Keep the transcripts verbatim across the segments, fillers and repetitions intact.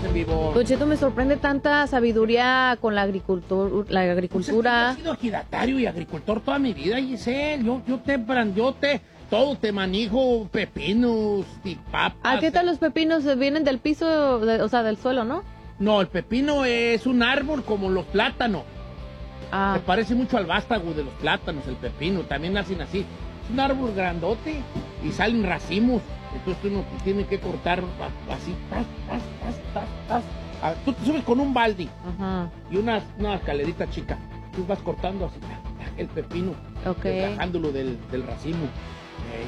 en vivo. Don Cheto, me sorprende tanta sabiduría con la agricultura. La agricultura. Pues he sido ejidatario y agricultor toda mi vida, Giselle. Yo, yo te, yo te, todo te manejo, pepinos y papas. ¿A qué tal los pepinos? Vienen del piso, de, o sea, del suelo, ¿no? No, el pepino es un árbol como los plátanos. Ah. Se parece mucho al vástago de los plátanos, el pepino. También nacen así. Es un árbol grandote y salen racimos. Entonces uno tiene que cortar así. Tas, tas, tas, tas, tas. Ah, tú te subes con un balde. Ajá. Y una, una escalerita chica. Tú vas cortando así el pepino. Ok. Desgajándolo del, del racimo. Hey.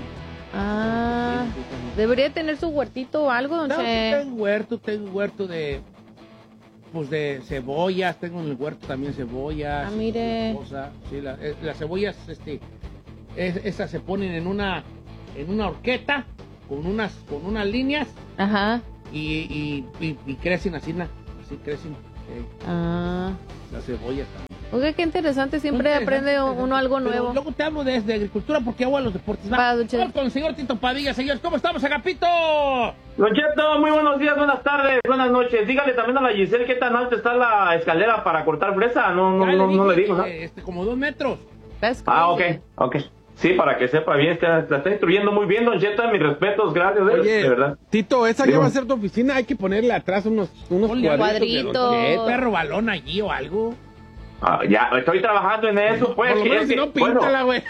Ah. Debería tener su huertito o algo, don No, Che. tengo huerto, tengo huerto de... Pues de cebollas, tengo en el huerto también cebollas. Ah, mire. Sí, la, eh, las cebollas, este, es, esas se ponen en una, en una horqueta, con unas, con unas líneas. Ajá. Y, y, y, y crecen así, así crecen. Eh, ah. Las cebollas también. Oiga, qué interesante, siempre interesante, aprende uno algo nuevo. Pero luego te hablo de, de agricultura porque hago a los deportes. Va, Va, vamos con el señor Tito Padilla. Señores, ¿cómo estamos, Agapito? Don Cheto, muy buenos días, buenas tardes, buenas noches. Dígale también a la Giselle qué tan alta está la escalera para cortar fresa. No, no, Ya no, le no le dije, digo, ¿no? Este, como dos metros. ¿Ves? Ah, ok, ok. Sí, para que sepa bien, es que la está instruyendo muy bien, Don Cheto, mis respetos, gracias, de, Oye, de verdad. Tito, esa Digo. ya va a ser tu oficina, hay que ponerle atrás unos, unos Ponle cuadritos. cuadritos. ¿Qué? ¿Perro balón allí o algo? Ah, ya, estoy trabajando en eso, pues. Por lo que menos es si que, no, píntala, güey.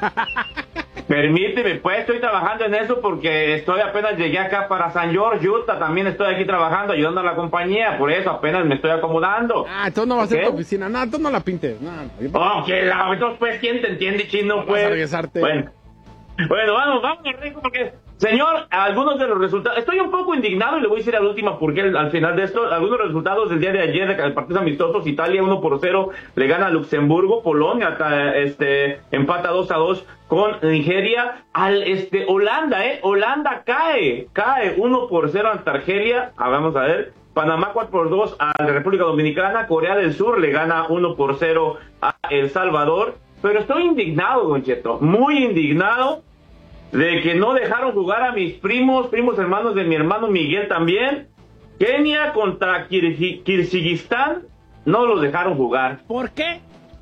bueno, permíteme, pues, estoy trabajando en eso porque estoy apenas llegué acá para San George, Utah, también estoy aquí trabajando, ayudando a la compañía, por eso apenas me estoy acomodando. Ah, entonces no va a ser ¿Ok? tu oficina. No, entonces no la pintes. No, no. Oh, que la, entonces, pues, ¿quién te entiende, chino? Vas Pues, a regresarte. Bueno, bueno, vamos, vamos, Rico, porque, señor, algunos de los resultados, estoy un poco indignado y le voy a decir a la última porque al final de esto, algunos resultados del día de ayer, de partidos amistosos, Italia uno por cero le gana a Luxemburgo, Polonia este empata dos a dos con Nigeria, al este Holanda, eh, Holanda cae, cae uno por cero ante Argelia, ah, vamos a ver, Panamá cuatro por dos a la República Dominicana, Corea del Sur le gana uno por cero a El Salvador, pero estoy indignado, Don Cheto, muy indignado de que no dejaron jugar a mis primos, primos hermanos de mi hermano Miguel también. Kenia contra Kirgi- Kirguistán, no los dejaron jugar. ¿Por qué?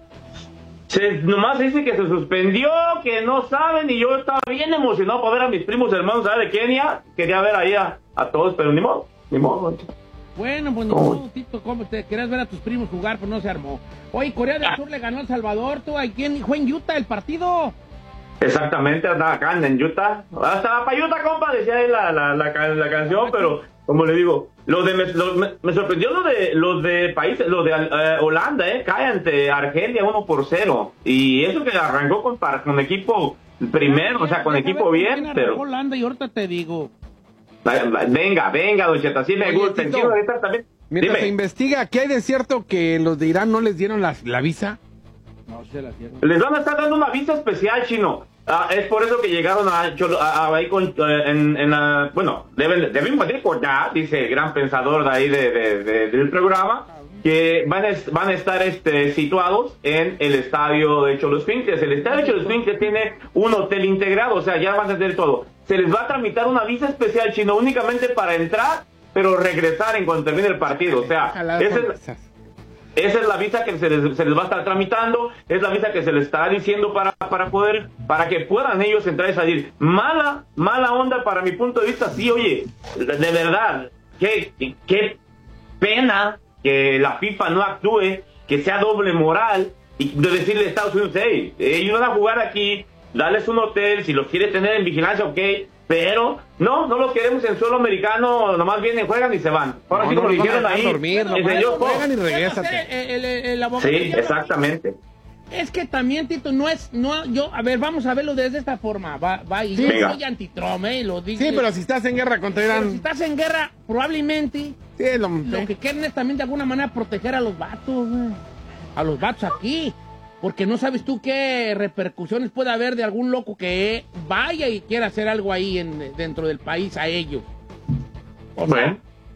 Se, nomás dice que se suspendió, que no saben, y yo estaba bien emocionado para ver a mis primos hermanos ¿sabes? de Kenia. Quería ver ahí a, a todos, pero ni modo, ni modo. Bueno, pues ni ¿Cómo? modo, Tito, ¿cómo te querías ver a tus primos jugar? Pues no se armó. Oye, Corea del Ah. Sur le ganó a El Salvador, ¿tú? ¿A quién? ¿Fue en Utah el partido? Exactamente, andaba acá en Utah. Hasta para Utah, compa, decía ahí la, la, la, la, la canción, pero como le digo, lo de me, lo, me, me sorprendió lo de los de países, lo de eh, Holanda, eh, cae ante Argelia uno por cero. Y eso que arrancó con, para, con equipo primero, o sea, con equipo bien, pero... Holanda y ahorita te digo. Venga, venga, Don Cheta, así me Oye, gusta. Tito, Quiero ahorita también. Mientras Dime. se investiga, ¿qué hay de cierto que los de Irán no les dieron la, la visa? No se la dieron. Les van a estar dando una visa especial, chino. Ah, es por eso que llegaron a, a, a ahí con, eh, en, en la, bueno, deben, debemos recordar, dice el gran pensador de ahí de, de, de, del programa, que van a, van a estar este, situados en el estadio de Cholos Finques. El estadio de Cholos Finques tiene un hotel integrado, o sea, ya van a tener todo. Se les va a tramitar una visa especial, chino, únicamente para entrar, pero regresar en cuanto termine el partido. O sea, Ojalá esa con es, esas. esa es la visa que se les, se les va a estar tramitando, es la visa que se les está diciendo para, para poder, para que puedan ellos entrar y salir. Mala, mala onda para mi punto de vista, sí, oye, de verdad, qué, qué pena que la FIFA no actúe, que sea doble moral, y de decirle a Estados Unidos, hey, ellos van a jugar aquí, darles un hotel, si los quieres tener en vigilancia, ok, pero no, no los queremos en suelo americano, nomás vienen, juegan y se van. Ahora No, sí no como lo los van a hicieron dejar ahí. dormir, dice, nomás yo, juegan y ¿Qué va a regrésate. hacer el, el, el abogado? Sí, exactamente. Es que también, Tito, no es, no, yo, a ver, vamos a verlo desde esta forma, va, va, y Sí. yo Venga. soy anti-Trump, eh, lo digo. Sí, pero si estás en guerra contra Pero Irán... si estás en guerra, probablemente, Sí, lo, lo que quieren es también de alguna manera proteger a los vatos, güey, a los vatos aquí, porque no sabes tú qué repercusiones puede haber de algún loco que vaya y quiera hacer algo ahí en, dentro del país a ellos. O sea, Bueno,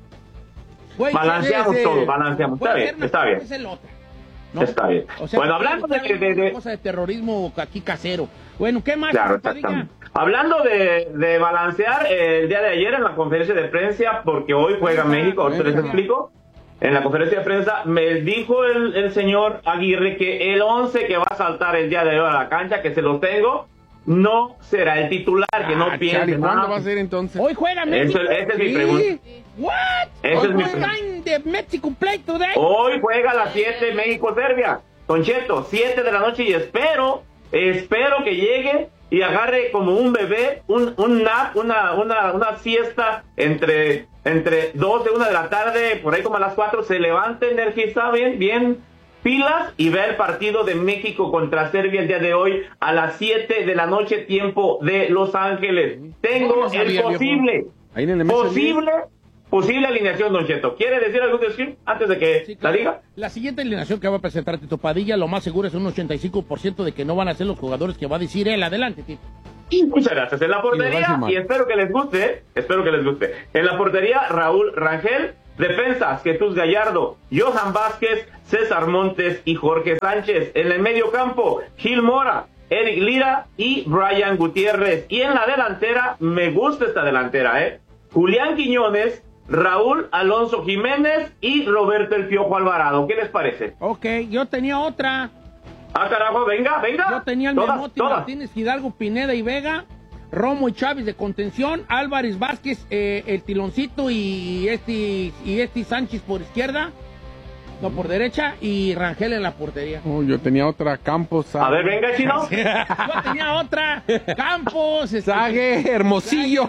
güey, balanceamos sí, sí. todo, balanceamos. Está puede bien, ser una está cosa, bien. puede ser la otra. Está bien. O sea, Bueno, puede hablando de, gustar de, de- una cosa de terrorismo aquí casero. Bueno, ¿qué más? Claro, Padilla? exactamente. Hablando de, de balancear, eh, el día de ayer en la conferencia de prensa, porque hoy juega México, ahorita les explico, en la conferencia de prensa me dijo el, el señor Aguirre que el once que va a saltar el día de hoy a la cancha, que se lo tengo, no será el titular, que no Ah, piense Chari, ¿cuándo nada. va a ser entonces? Hoy juega México. Eso- esa es mi Sí. pregunta. What? Esa Hoy es mi juega pregunta. en the Mexico Play today. Hoy juega a las siete México-Serbia. Don Cheto, siete de la noche y espero, espero que llegue y agarre como un bebé, un, un nap, una, una, una siesta entre, entre doce, una de la tarde, por ahí como a las cuatro, se levante energizado, bien, bien pilas y ve el partido de México contra Serbia el día de hoy a las siete de la noche, tiempo de Los Ángeles. Tengo No, no sabía, el posible, viejo. Ahí en el M S N. posible, posible alineación, Don Cheto. ¿Quiere decir algo de decir antes de que Sí, la claro. diga? La siguiente alineación que va a presentar Tito Padilla, lo más seguro es un ochenta y cinco por ciento de que no van a ser los jugadores que va a decir él. Adelante, Tito. Muchas gracias. En la Y lo va a portería, decir mal. y espero que les guste, espero que les guste. En la portería, Raúl Rangel. Defensas, Jesús Gallardo, Johan Vázquez, César Montes y Jorge Sánchez. En el medio campo, Gil Mora, Eric Lira y Brian Gutiérrez. Y en la delantera, me gusta esta delantera, ¿eh? Julián Quiñones, Raúl Alonso Jiménez y Roberto El Piojo Alvarado. ¿Qué les parece? Ok, yo tenía otra. Ah, carajo, venga, venga. Yo tenía el Todas, Menotti, todas. Martínez, Hidalgo, Pineda y Vega, Romo y Chávez de contención, Álvarez Vázquez, eh, el Tiloncito y este, y este Sánchez por izquierda, no por derecha, y Rangel en la portería. Oh, yo tenía otra, Campos. A ver, venga, chino. Yo tenía otra, Campos, este, Sague, Hermosillo.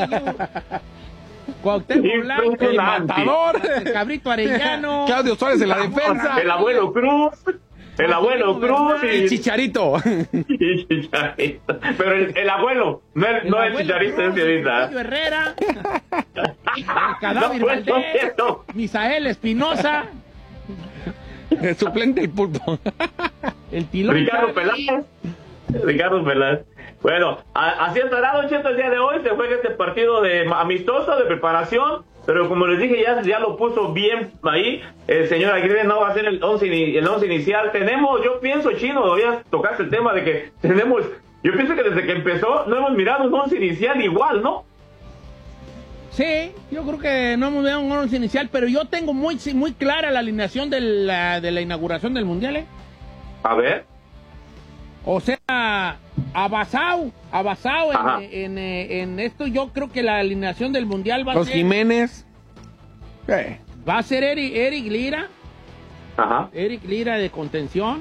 Cuauhtémoc Blanco, el Impresionante. Matador, el Cabrito Arellano, Claudio Suárez en la defensa. El abuelo Cruz. El abuelo Cruz y... Y Chicharito. y Chicharito. Pero el, el abuelo, no el, el no el abuelo Chicharito, Cruz, es ahorita. Julio Herrera, el Cadáver No, pues, no, Valdés, no. Misael Espinosa, El suplente del pulpo. el Tilón Ricardo Chávez. Peláez. Ricardo Peláez. Bueno, a- así estará, Don Cheto, el día de hoy. Se juega este partido de amistoso, de preparación. Pero como les dije, ya, ya lo puso bien ahí. El señor Aguirre no va a ser el once, el once inicial. Tenemos, yo pienso, Chino, voy a tocarse el tema de que tenemos... Yo pienso que desde que empezó no hemos mirado un once inicial igual, ¿no? Sí, yo creo que no hemos dado un once inicial, pero yo tengo muy, sí, muy clara la alineación de la, de la inauguración del Mundial, ¿eh? A ver. O sea, abasado, abasado Ajá. en, en, eh, en esto. Yo creo que la alineación del Mundial va a Los ser... Jiménez. Eh, Va a ser Eric, Eric Lira, Ajá. Eric Lira de contención.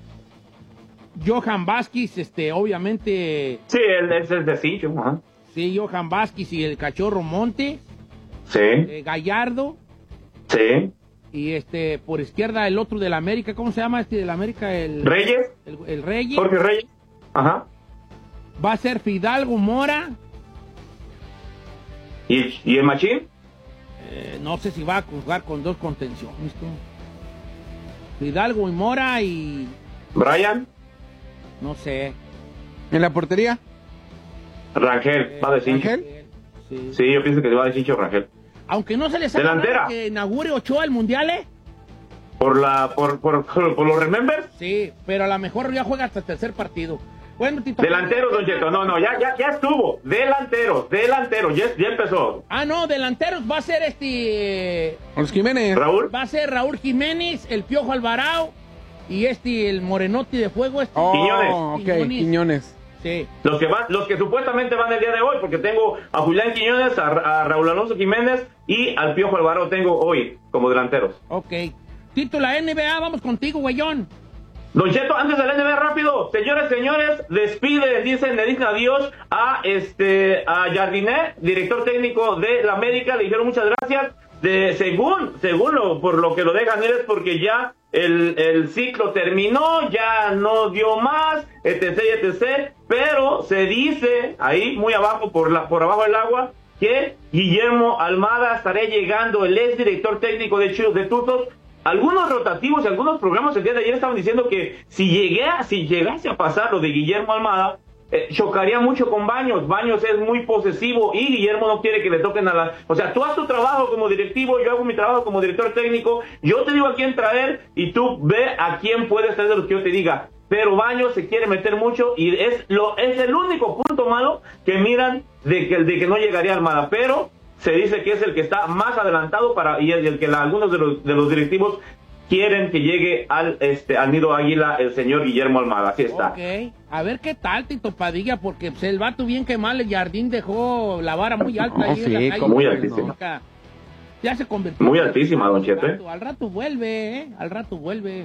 Johan Vázquez, este, obviamente, Sí, él es el de Sillo. Ajá. sí, Johan Vázquez y el Cachorro Monte, Sí, eh, Gallardo, sí. y este, por izquierda el otro del América, ¿cómo se llama este del América? El Reyes, El, el Reyes. Jorge Reyes. Ajá. Va a ser Fidalgo Mora. ¿Y, y el Machín? Eh, no sé si va a jugar con dos contenciones. tú. Fidalgo y Mora y... Brian, no sé. en la portería. Rangel, va de Cincho. Rangel. Sí. Sí, yo pienso que va de Cincho Rangel. Aunque no se les haga Delantera. raro que inaugure Ochoa el Mundial, ¿eh? Por la, por, por, por los remembers. Sí, pero a lo mejor ya juega hasta el tercer partido. Bueno, Tito. Delanteros, Don Cheto. No, no, ya, ya, ya estuvo. Delanteros, delanteros. Ya, ya empezó. Ah, no, delanteros va a ser este... Los Jiménez. Raúl. Va a ser Raúl Jiménez, el Piojo Alvarado y este, el Morenotti de Fuego. Este. Oh, Quiñones. ok, Quiñones. Quiñones. Sí. Los que van, los que supuestamente van el día de hoy, porque tengo a Julián Quiñones, a, a Raúl Alonso Jiménez y al Piojo Alvarado tengo hoy como delanteros. Ok. Tito, la N B A, vamos contigo, güeyón. Don Cheto, antes del N B A rápido, señores, señores, despide, dicen, le dicen adiós a este a Jardiné, director técnico de la América, le dijeron muchas gracias. De según, según lo, por lo que lo dejan ir es porque ya el, el ciclo terminó, ya no dio más, etc, etc, pero se dice ahí muy abajo por la por abajo del agua que Guillermo Almada estará llegando, el ex director técnico de Chivas de Tutos. Algunos rotativos y algunos programas el día de ayer estaban diciendo que si llegué a, si llegase a pasar lo de Guillermo Almada, eh, chocaría mucho con Baños. Baños es muy posesivo y Guillermo no quiere que le toquen a la... O sea, tú haz tu trabajo como directivo, yo hago mi trabajo como director técnico, yo te digo a quién traer y tú ve a quién puedes traer de los que yo te diga. pero Baños se quiere meter mucho y es lo es el único punto malo que miran de que, de que no llegaría Almada, pero se dice que es el que está más adelantado para y el, el que la, algunos de los, de los directivos quieren que llegue al este al Nido Águila el señor Guillermo Almada, así está. Ok, a ver qué tal, Tito Padilla, porque pues, el vato bien que mal, el Jardín dejó la vara muy alta No, ahí sí, en la calle. como muy altísima. Ya se convirtió. Muy altísima, don Chepe. Al rato, al rato vuelve, ¿eh? Al rato vuelve.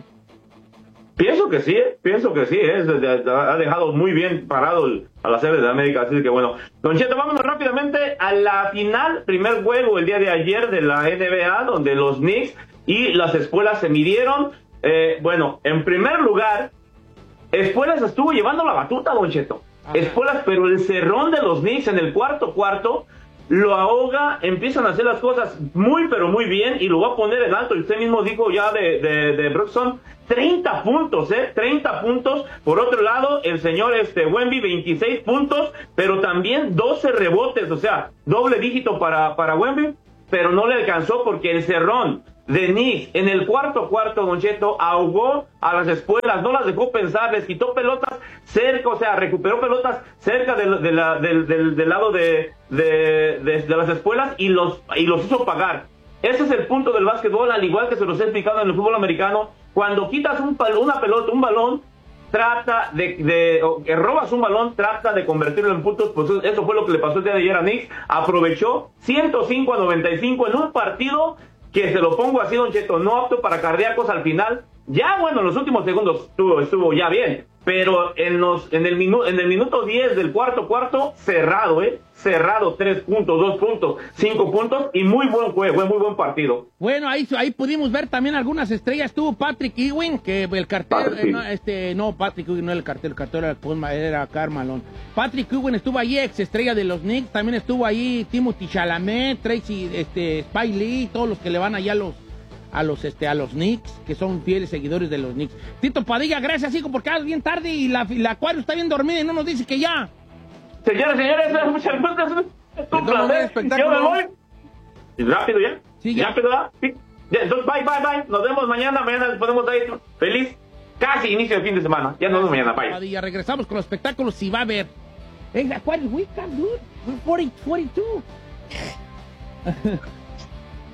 Pienso que sí, ¿eh? pienso que sí, ¿eh? Ha dejado muy bien parado el, a la serie de América, así que bueno. Don Cheto, vámonos rápidamente a la final, primer juego el día de ayer de la N B A, donde los Knicks y las Espuelas se midieron. Eh, bueno, en primer lugar, Espuelas estuvo llevando la batuta, Don Cheto. Ajá. Espuelas, pero el cerrón de los Knicks en el cuarto cuarto lo ahoga, empiezan a hacer las cosas muy pero muy bien y lo va a poner en alto. Y usted mismo dijo ya de, de, de Broxton, treinta puntos, ¿eh? treinta puntos. Por otro lado, el señor este Wemby, veintiséis puntos, pero también doce rebotes, o sea, doble dígito para, para Wemby, pero no le alcanzó porque el cerrón de Knicks en el cuarto cuarto, Don Cheto, ahogó a las Espuelas, no las dejó pensar, les quitó pelotas cerca, o sea, recuperó pelotas cerca de, de la, del, del, del lado de, de, de, de las Espuelas y los, y los hizo pagar. Ese es el punto del básquetbol, al igual que se los he explicado en el fútbol americano. Cuando quitas un pal, una pelota, un balón, trata de, de o que robas un balón, trata de convertirlo en puntos. Pues eso fue lo que le pasó el día de ayer a Knicks. Aprovechó ciento cinco a noventa y cinco en un partido que, se lo pongo así, Don Cheto, no apto para cardíacos al final. Ya, bueno, en los últimos segundos estuvo, estuvo ya bien, pero en los en el minuto en el minuto diez del cuarto cuarto, cerrado, ¿eh? Cerrado, tres puntos, dos puntos, cinco puntos y muy buen juego, muy buen partido. Bueno, ahí, ahí pudimos ver también algunas estrellas. Tuvo Patrick Ewing, que el cartel, eh, no, este, no, Patrick Ewing no era el cartel, el cartel era, pues, era Carmalón. Patrick Ewing estuvo ahí, ex estrella de los Knicks, también estuvo ahí Timothy Chalamet, Tracy, este, Spike Lee, todos los que le van allá a los a los este a los Knicks, que son fieles seguidores de los Knicks. Tito Padilla, gracias, hijo, porque es bien tarde y la, la Acuario está bien dormida y no nos dice que ya. Señores, señores, muchas gracias. Es un placer. Yo me voy. Rápido ya. Sí, ya. Rápido ya. Sí. Ya, entonces, bye, bye, bye. Nos vemos mañana. Mañana les podemos dar feliz casi inicio de fin de semana. Ya nos vemos mañana. Bye. Padilla, regresamos con los espectáculos y va a haber. Hey, Acuario, wake up, dude. We're forty, forty-two.